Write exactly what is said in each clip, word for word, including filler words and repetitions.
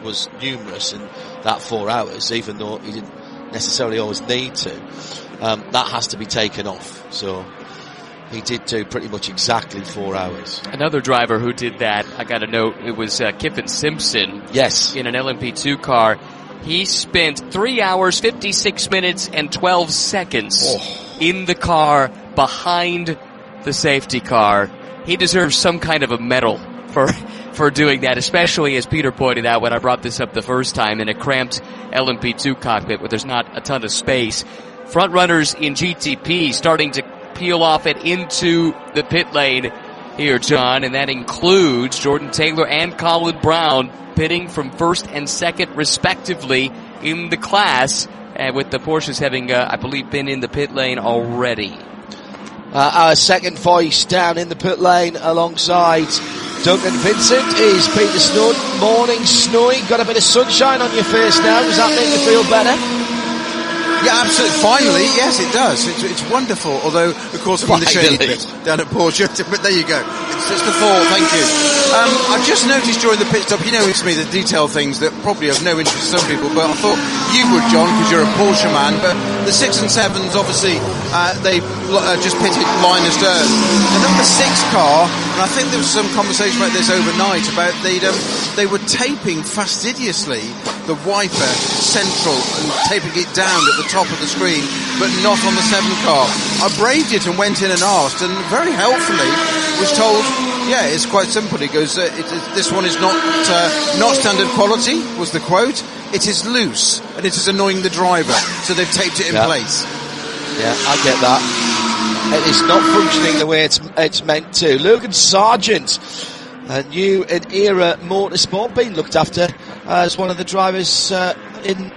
was numerous in that four hours, even though he didn't necessarily always need to. Um, that has to be taken off. So he did do pretty much exactly four hours. Another driver who did that, I got to note, it was uh, Kiffin Simpson. Yes. In an L M P two car. He spent three hours, fifty-six minutes, and twelve seconds oh. in the car behind the safety car. He deserves some kind of a medal for for doing that, especially, as Peter pointed out when I brought this up the first time, in a cramped L M P two cockpit where there's not a ton of space. Front runners in G T P starting to peel off it into the pit lane here, John, and that includes Jordan Taylor and Colin Brown pitting from first and second respectively in the class, uh, with the Porsches having, uh, I believe, been in the pit lane already. Uh, our second voice down in the pit lane alongside Duncan Vincent is Peter Snowden. Morning, snowy. Got a bit of sunshine on your face now. Does that make you feel better? Yeah, absolutely. Finally, yes, it does. It's, it's wonderful. Although, of course, I'm in the shady bit down at Porsche. But there you go. It's just the fall. Thank you. Um, I've just noticed during the pit stop, you know, it's me, the detail things that probably have no interest to some people, but I thought you would, John, because you're a Porsche man. But the six and sevens, obviously, uh, they uh, just pitted line astern. The number six car, and I think there was some conversation about this overnight, about they'd, um, they were taping fastidiously the wiper central and taping it down at the top of the screen, but not on the seven car. I braved it and went in and asked, and very helpfully was told, yeah, it's quite simple. He goes, uh, it is, this one is not uh, not standard quality, was the quote. It is loose, and it is annoying the driver, so they've taped it in yeah. place. Yeah, I get that. It is not functioning the way it's it's meant to. Logan Sargent, a new and era motorsport, being looked after as one of the drivers uh, in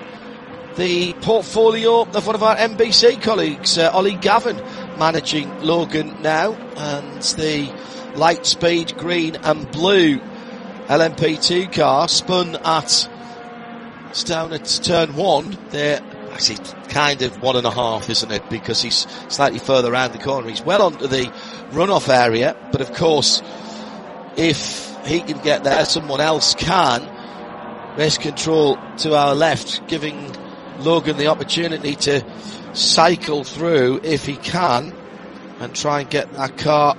the portfolio of one of our N B C colleagues, uh, Ollie Gavin, managing Logan now, and the light speed green and blue L M P two car spun at, it's down at turn one. They're actually kind of one and a half, isn't it, because he's slightly further around the corner. He's well onto the runoff area, but of course if he can get there, someone else can. Race control to our left, giving Logan the opportunity to cycle through if he can and try and get that car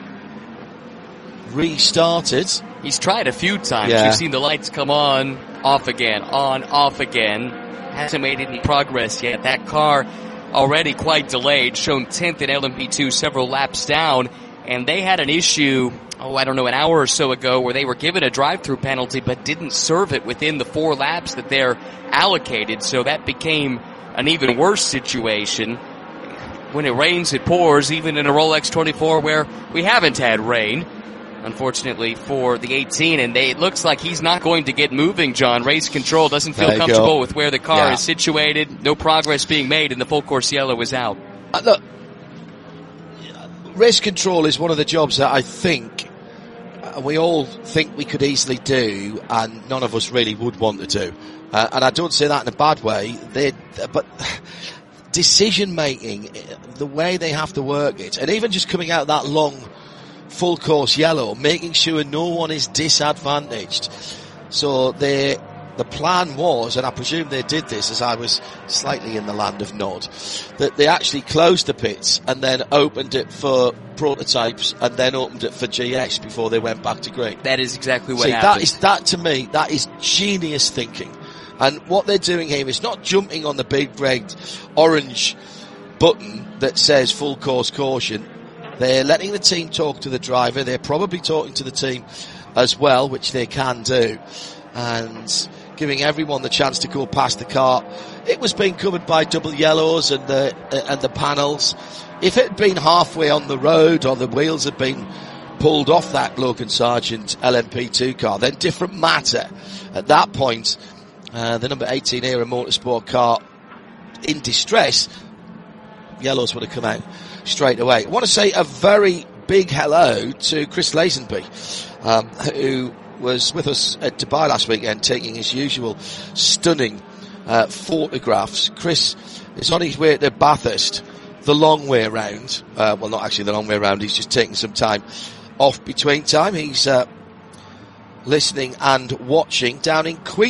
restarted. He's tried a few times. Yeah. You've seen the lights come on, off again, on, off again. Hasn't made any progress yet. That car already quite delayed, shown tenth in L M P two, several laps down, and they had an issue, oh, I don't know, an hour or so ago where they were given a drive-through penalty but didn't serve it within the four laps that they're allocated, so that became an even worse situation. When it rains, it pours, even in a Rolex twenty-four where we haven't had rain, unfortunately, for the eighteen, and they, it looks like he's not going to get moving, John. Race control doesn't feel comfortable go. with where the car yeah. is situated. No progress being made, and the full course yellow is out. Uh, look, race control is one of the jobs that I think uh, we all think we could easily do, and none of us really would want to do. Uh, and I don't say that in a bad way, they, but decision making, the way they have to work it, and even just coming out that long full course yellow, making sure no one is disadvantaged. So they, the plan was, and I presume they did this as I was slightly in the land of nod, that they actually closed the pits and then opened it for prototypes and then opened it for G S before they went back to green. That is exactly what See, happened. That is, that to me, that is genius thinking. And what they're doing here is not jumping on the big red orange button that says full course caution. They're letting the team talk to the driver. They're probably talking to the team as well, which they can do, and giving everyone the chance to go past the car. It was being covered by double yellows and the uh, and the panels. If it had been halfway on the road or the wheels had been pulled off that Logan Sargent L M P two car, then different matter. At that point, uh, the number eighteen era motorsport car in distress, yellows would have come out straight away. I want to say a very big hello to Chris Lazenby, um, who was with us at Dubai last weekend taking his usual stunning uh, photographs. Chris is on his way to Bathurst the long way round. Uh, well, not actually the long way round. He's just taking some time off between time. He's uh, listening and watching down in Queen.